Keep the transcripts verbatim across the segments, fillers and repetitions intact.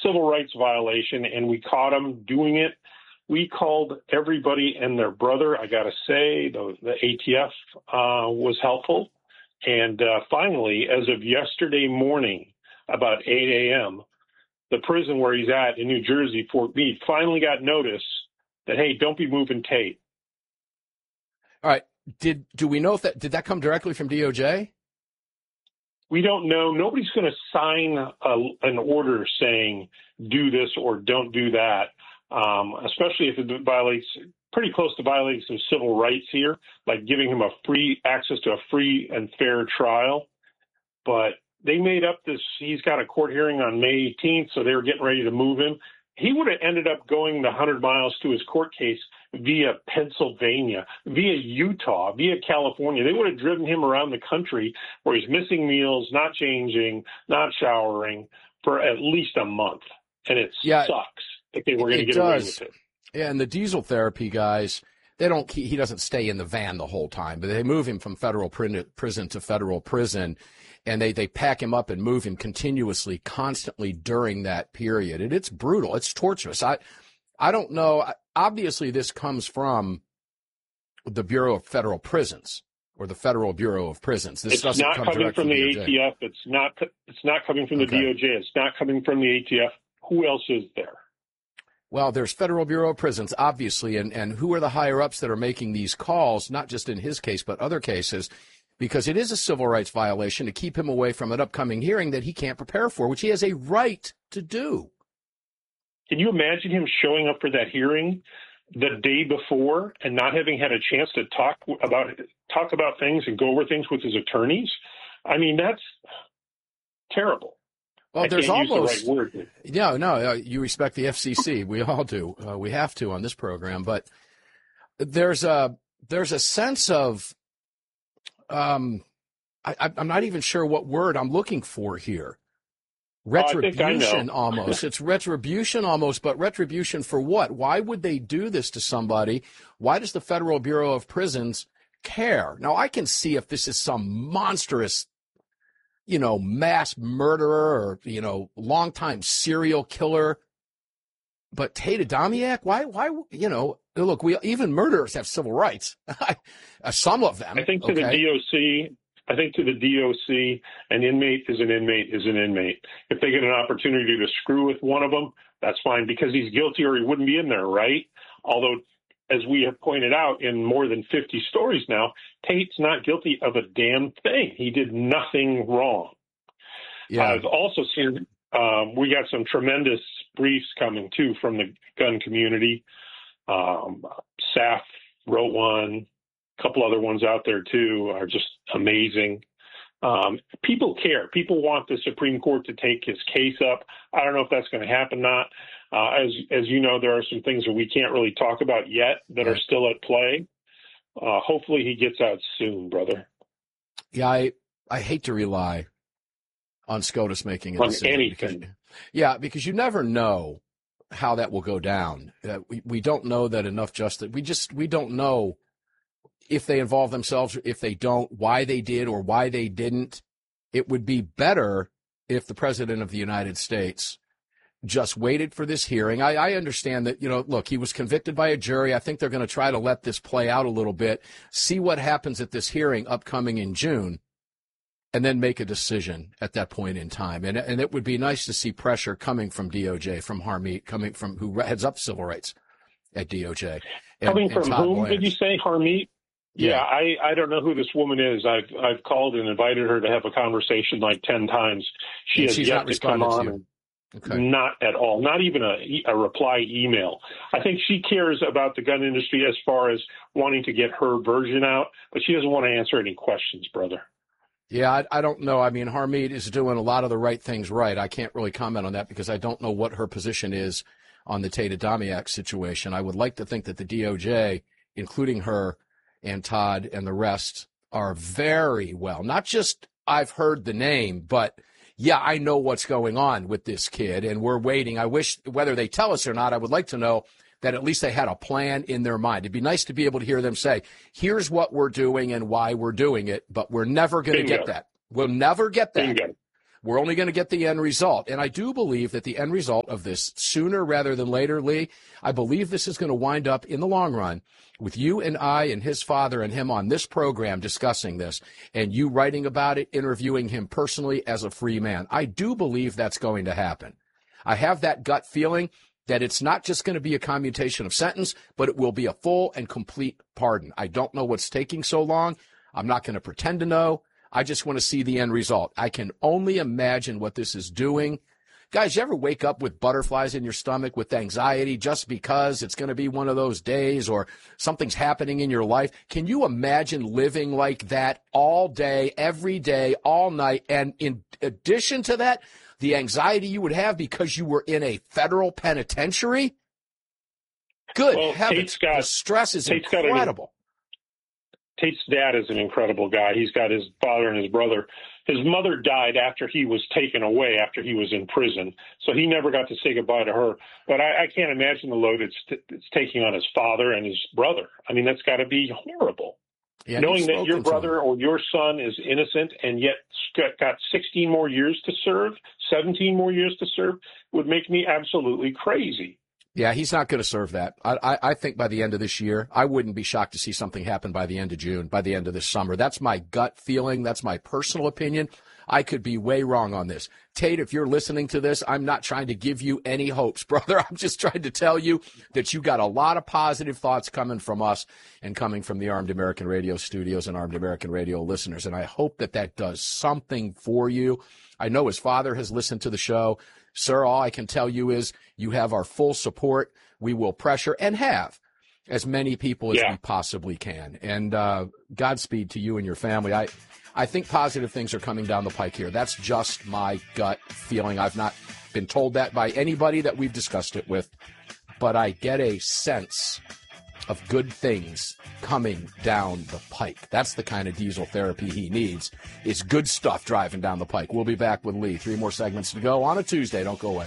civil rights violation, and we caught him doing it. We called everybody and their brother. I got to say, the, the A T F uh, was helpful. And uh, finally, as of yesterday morning, about eight a.m., the prison where he's at in New Jersey, Fort Meade, finally got notice that, hey, don't be moving Tate. All right. Did do we know if that did that come directly from D O J? We don't know. Nobody's going to sign a, an order saying do this or don't do that, um, especially if it violates pretty close to violating some civil rights here, like giving him a free access to a free and fair trial. But they made up this. He's got a court hearing on May eighteenth, so they were getting ready to move him. He would have ended up going the one hundred miles to his court case via Pennsylvania, via Utah, via California. They would have driven him around the country where he's missing meals, not changing, not showering for at least a month. And it yeah, sucks that they were going to get does. away with it. Yeah, and the diesel therapy guys, they don't. He doesn't stay in the van the whole time, but they move him from federal prison to federal prison. And they, they pack him up and move him continuously, constantly during that period. And it's brutal. It's torturous. I I don't know. Obviously, this comes from the Bureau of Federal Prisons or the Federal Bureau of Prisons. This it's doesn't not come coming from the, from the A T F. It's not, it's not coming from the okay. D O J. It's not coming from the A T F. Who else is there? Well, there's Federal Bureau of Prisons, obviously. And, and who are the higher-ups that are making these calls, not just in his case, but other cases? Because it is a civil rights violation to keep him away from an upcoming hearing that he can't prepare for, which he has a right to do. Can you imagine him showing up for that hearing the day before and not having had a chance to talk about talk about things and go over things with his attorneys? I mean, that's terrible. Well, I there's can't almost use the right word. no, no. Uh, you respect the F C C. We all do. Uh, we have to on this program. But there's a there's a sense of Um, I, I'm not even sure what word I'm looking for here. Retribution, oh, almost. It's retribution almost, but retribution for what? Why would they do this to somebody? Why does the Federal Bureau of Prisons care? Now, I can see if this is some monstrous, you know, mass murderer or, you know, longtime serial killer. But Tate Adamiak, why, why, you know, look, we even murderers have civil rights. Some of them. I think to okay? the D O C, I think to the D O C, an inmate is an inmate is an inmate. If they get an opportunity to screw with one of them, that's fine because he's guilty or he wouldn't be in there, right? Although, as we have pointed out in more than fifty stories now, Tate's not guilty of a damn thing. He did nothing wrong. Yeah. I've also seen um, we got some tremendous briefs coming, too, from the gun community. Um, S A F wrote one. A couple other ones out there, too, are just amazing. Um, people care. People want the Supreme Court to take his case up. I don't know if that's going to happen or not. Uh, as, as you know, there are some things that we can't really talk about yet that are still at play. Uh, hopefully he gets out soon, brother. Yeah, I, I hate to rely on SCOTUS making a on decision. anything. Because, yeah, because you never know how that will go down. Uh, we, we don't know that enough justice. We just, we don't know if they involve themselves, if they don't, why they did or why they didn't. It would be better if the President of the United States just waited for this hearing. I, I understand that, you know, look, he was convicted by a jury. I think they're going to try to let this play out a little bit, see what happens at this hearing upcoming in June, and then make a decision at that point in time. And, and it would be nice to see pressure coming from D O J, from Harmeet, coming from who heads up civil rights at D O J. And, coming from and whom, Blanche. Did you say, Harmeet? Yeah, yeah, I, I don't know who this woman is. I've I've called and invited her to have a conversation like ten times. She and has she's yet not to come on. To okay. Not at all. Not even a, a reply email. I think she cares about the gun industry as far as wanting to get her version out, but she doesn't want to answer any questions, brother. Yeah, I, I don't know. I mean, Harmeet is doing a lot of the right things right. I can't really comment on that because I don't know what her position is on the Tate Adamiak situation. I would like to think that the D O J, including her and Todd and the rest, are very well. Not just I've heard the name, but yeah, I know what's going on with this kid, and we're waiting. I wish, whether they tell us or not, I would like to know that at least they had a plan in their mind. It'd be nice to be able to hear them say, here's what we're doing and why we're doing it, but we're never going to get that. We'll never get that. Bingo. We're only going to get the end result. And I do believe that the end result of this, sooner rather than later, Lee, I believe this is going to wind up in the long run with you and I and his father and him on this program discussing this, and you writing about it, interviewing him personally as a free man. I do believe that's going to happen. I have that gut feeling that it's not just going to be a commutation of sentence, but it will be a full and complete pardon. I don't know what's taking so long. I'm not going to pretend to know. I just want to see the end result. I can only imagine what this is doing. Guys, you ever wake up with butterflies in your stomach with anxiety just because it's going to be one of those days or something's happening in your life? Can you imagine living like that all day, every day, all night? And in addition to that, the anxiety you would have because you were in a federal penitentiary? Good well, heavens, got, the stress is Tate's incredible. Tate's dad is an incredible guy. He's got his father and his brother. His mother died after he was taken away, after he was in prison. So he never got to say goodbye to her. But I, I can't imagine the load it's, t- it's taking on his father and his brother. I mean, that's got to be horrible. Yeah, knowing that your brother or your son is innocent and yet got sixteen more years to serve, seventeen more years to serve, would make me absolutely crazy. Yeah, he's not going to serve that. I, I, I think by the end of this year, I wouldn't be shocked to see something happen by the end of June, by the end of this summer. That's my gut feeling. That's my personal opinion. I could be way wrong on this. Tate, if you're listening to this, I'm not trying to give you any hopes, brother. I'm just trying to tell you that you got a lot of positive thoughts coming from us and coming from the Armed American Radio studios and Armed American Radio listeners. And I hope that that does something for you. I know his father has listened to the show. Sir, all I can tell you is you have our full support. We will pressure and have as many people as yeah. we possibly can. And uh, Godspeed to you and your family. I, I think positive things are coming down the pike here. That's just my gut feeling. I've not been told that by anybody that we've discussed it with, but I get a sense of good things coming down the pike. That's the kind of diesel therapy he needs. It's good stuff driving down the pike. We'll be back with Lee. Three more segments to go on a Tuesday. Don't go away.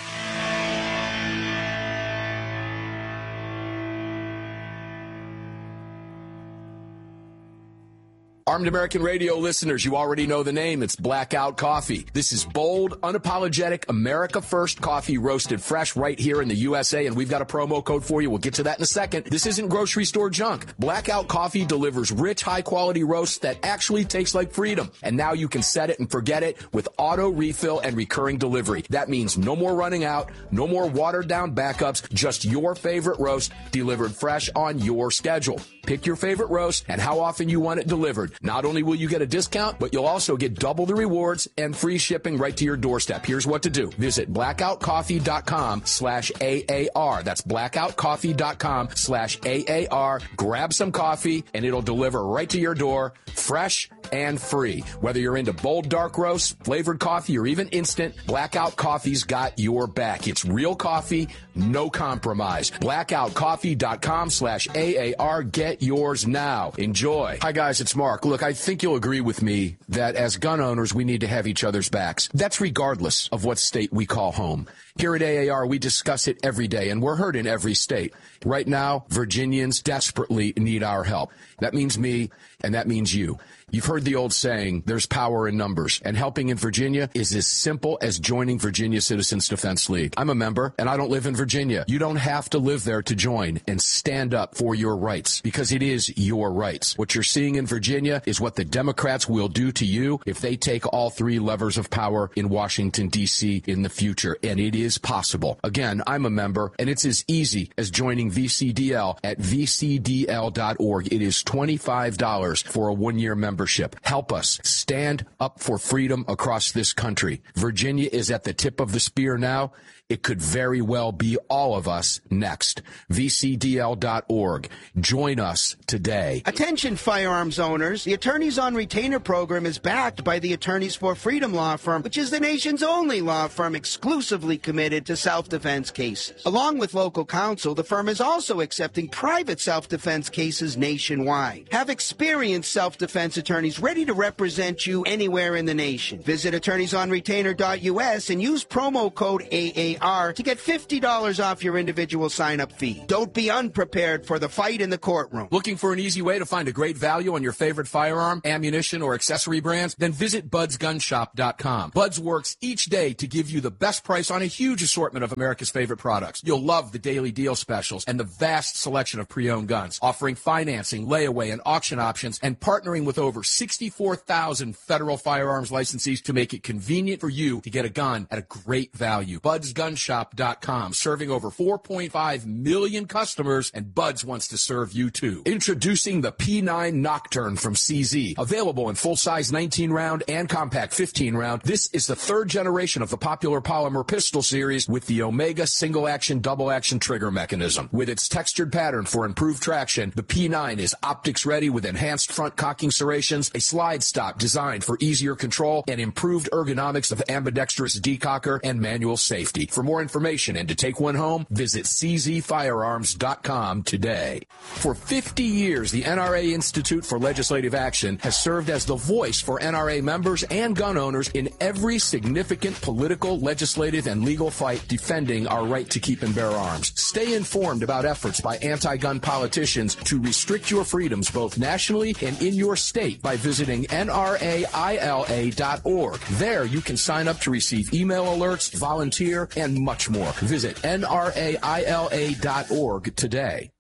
Armed American Radio listeners, you already know the name. It's Blackout Coffee. This is bold, unapologetic, America First coffee roasted fresh right here in the U S A, and we've got a promo code for you. We'll get to that in a second. This isn't grocery store junk. Blackout Coffee delivers rich, high-quality roasts that actually taste like freedom. And now you can set it and forget it with auto refill and recurring delivery. That means no more running out, no more watered-down backups, just your favorite roast delivered fresh on your schedule. Pick your favorite roast and how often you want it delivered. Not only will you get a discount, but you'll also get double the rewards and free shipping right to your doorstep. Here's what to do. Visit blackoutcoffee.com slash AAR. That's blackoutcoffee.com slash AAR. Grab some coffee, and it'll deliver right to your door, fresh and free. Whether you're into bold dark roast, flavored coffee, or even instant, Blackout Coffee's got your back. It's real coffee, no compromise. blackoutcoffee.com slash AAR. Get yours now. Enjoy. Hi, guys. It's Mark. Look, I think you'll agree with me that as gun owners, we need to have each other's backs. That's regardless of what state we call home. Here at A A R, we discuss it every day, and we're heard in every state. Right now, Virginians desperately need our help. That means me, and that means you. You've heard the old saying, there's power in numbers, and helping in Virginia is as simple as joining Virginia Citizens Defense League. I'm a member, and I don't live in Virginia. You don't have to live there to join and stand up for your rights, because it is your rights. What you're seeing in Virginia is what the Democrats will do to you if they take all three levers of power in Washington, D C in the future, and it is possible. Again, I'm a member, and it's as easy as joining V C D L at v c d l dot org. It is twenty-five dollars for a one-year membership. Help us stand up for freedom across this country. Virginia is at the tip of the spear now. It could very well be all of us next. v c d l dot org. Join us today. Attention firearms owners. The Attorneys on Retainer program is backed by the Attorneys for Freedom law firm, which is the nation's only law firm exclusively committed committed to self-defense cases. Along with local counsel, the firm is also accepting private self-defense cases nationwide. Have experienced self-defense attorneys ready to represent you anywhere in the nation. Visit attorneys on retainer dot U S and use promo code A A R to get fifty dollars off your individual sign-up fee. Don't be unprepared for the fight in the courtroom. Looking for an easy way to find a great value on your favorite firearm, ammunition, or accessory brands? Then visit buds gun shop dot com. Buds works each day to give you the best price on a huge assortment of America's favorite products. You'll love the daily deal specials and the vast selection of pre-owned guns, offering financing, layaway, and auction options, and partnering with over sixty-four thousand federal firearms licensees to make it convenient for you to get a gun at a great value. buds gun shop dot com, serving over four point five million customers, and Buds wants to serve you too. Introducing the P nine Nocturne from C Z. Available in full-size nineteen round and compact fifteen round, this is the third generation of the popular polymer pistol series with the Omega single-action, double-action trigger mechanism. With its textured pattern for improved traction, the P nine is optics-ready with enhanced front cocking serrations, a slide stop designed for easier control, and improved ergonomics of ambidextrous decocker and manual safety. For more information and to take one home, visit c z firearms dot com today. For fifty years, the N R A Institute for Legislative Action has served as the voice for N R A members and gun owners in every significant political, legislative, and legal fight defending our right to keep and bear arms. Stay informed about efforts by anti-gun politicians to restrict your freedoms both nationally and in your state by visiting N R A I L A dot org. There you can sign up to receive email alerts, volunteer, and much more. Visit N R A I L A dot org today.